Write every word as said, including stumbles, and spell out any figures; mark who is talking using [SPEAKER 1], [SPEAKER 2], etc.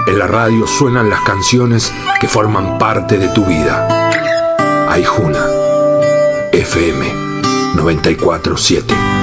[SPEAKER 1] En la radio suenan las canciones que forman parte de tu vida. Aijuna, F M noventa y cuatro punto siete.